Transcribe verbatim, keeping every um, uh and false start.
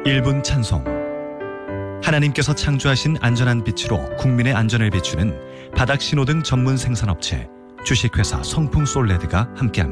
일 분 찬송. 하나님께서 창조하신 안전한 빛으로 국민의 안전을 비추는 바닥신호등 전문 생산업체 주식회사 성풍솔레드가 함께합니다.